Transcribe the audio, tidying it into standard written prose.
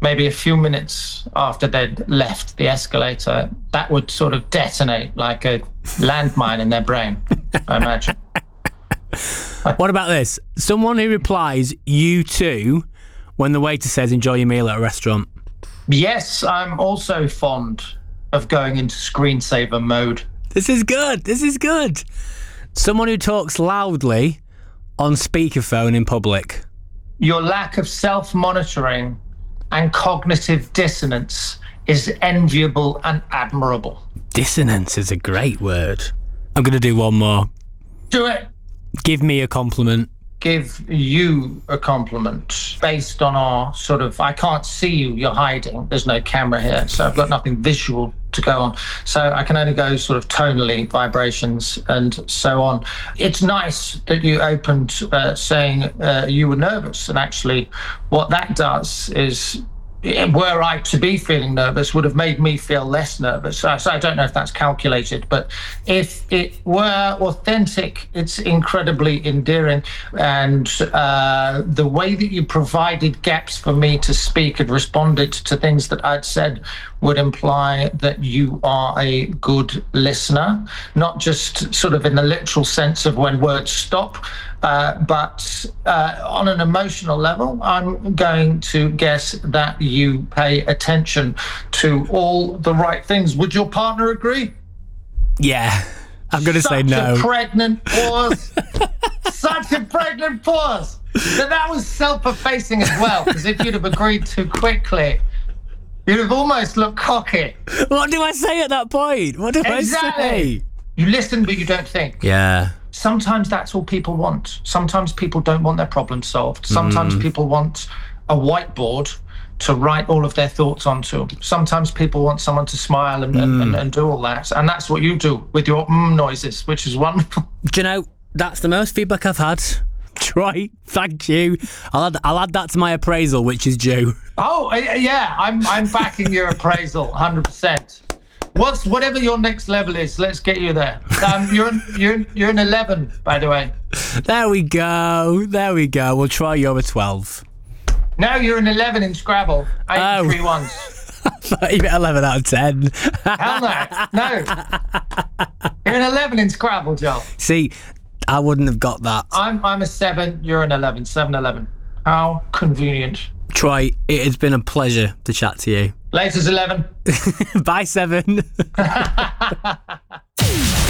maybe a few minutes after they'd left the escalator, that would sort of detonate like a landmine in their brain, I imagine. What about this? Someone who replies, "you too," when the waiter says, "enjoy your meal" at a restaurant. Yes, I'm also fond of going into screensaver mode. This is good. This is good. Someone who talks loudly on speakerphone in public. Your lack of self-monitoring and cognitive dissonance is enviable and admirable. Dissonance is a great word. I'm going to do one more. Do it. Give me a compliment. Give you a compliment based on our sort of, I can't see you, you're hiding. There's no camera here, so I've got nothing visual to go on. So I can only go sort of tonally, vibrations and so on. It's nice that you opened saying you were nervous. And actually what that does is, were I to be feeling nervous, would have made me feel less nervous. So I don't know if that's calculated, but if it were authentic, it's incredibly endearing. And the way that you provided gaps for me to speak and responded to things that I'd said would imply that you are a good listener, not just sort of in the literal sense of when words stop, but on an emotional level, I'm going to guess that you pay attention to all the right things. Would your partner agree? Yeah, I'm going to say no. Such a pregnant pause. Such a pregnant pause. But that was self-effacing as well, because if you'd have agreed too quickly, you'd have almost looked cocky. What do I say at that point? What do I say? You listen, but you don't think. Yeah. Sometimes that's all people want. Sometimes people don't want their problem solved. Sometimes people want a whiteboard to write all of their thoughts onto. Sometimes people want someone to smile and do all that. And that's what you do with your noises, which is wonderful. Do you know, that's the most feedback I've had. Troy, thank you. I'll add that to my appraisal, which is due. Oh, yeah, I'm backing your appraisal, 100%. Whatever your next level is, let's get you there. You're an 11, by the way. There we go. We'll try you're a 12. No, you're an 11 in Scrabble. 83 ones. I thought you meant 11 out of 10. Hell no. You're an 11 in Scrabble, Joel. See, I wouldn't have got that. I'm a 7, you're an 11. 7-11. How convenient. Troy, it has been a pleasure to chat to you. Laters 11. Bye, 7.